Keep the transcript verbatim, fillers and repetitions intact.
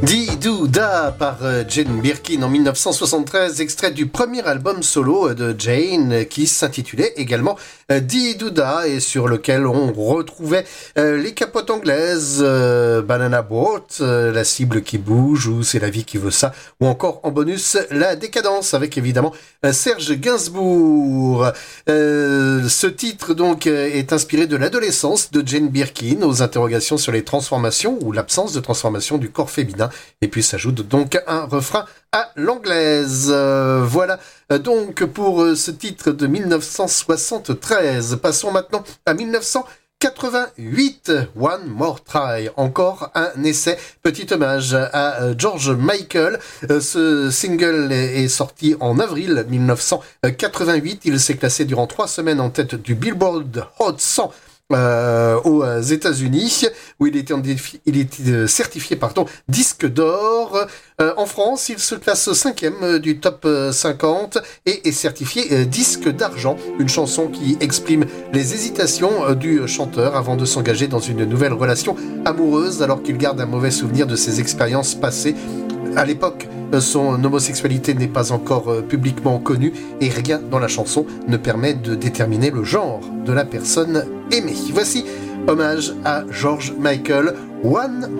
Di Do Da par Jane Birkin en dix-neuf cent soixante-treize, extrait du premier album solo de Jane qui s'intitulait également Di Do Da et sur lequel on retrouvait les capotes anglaises, Banana Boat, la cible qui bouge ou C'est la vie qui veut ça, ou encore en bonus la décadence avec évidemment Serge Gainsbourg. Euh, ce titre donc est inspiré de l'adolescence de Jane Birkin aux interrogations sur les transformations ou l'absence de transformation du corps féminin. Et puis s'ajoute donc un refrain à l'anglaise. Euh, voilà donc pour ce titre de dix-neuf cent soixante-treize. Passons maintenant à dix-neuf cent quatre-vingt-huit, One More Try, encore un essai, petit hommage à George Michael. Ce single est sorti en avril dix-neuf cent quatre-vingt-huit. Il s'est classé durant trois semaines en tête du Billboard Hot cent Euh, aux États-Unis, où il était, en défi, il était certifié pardon, disque d'or. Euh, en France, il se classe cinquième du top cinquante et est certifié euh, disque d'argent. Une chanson qui exprime les hésitations euh, du chanteur avant de s'engager dans une nouvelle relation amoureuse, alors qu'il garde un mauvais souvenir de ses expériences passées. À l'époque, son homosexualité n'est pas encore euh, publiquement connue et rien dans la chanson ne permet de déterminer le genre de la personne aimée. Voici hommage à George Michael, One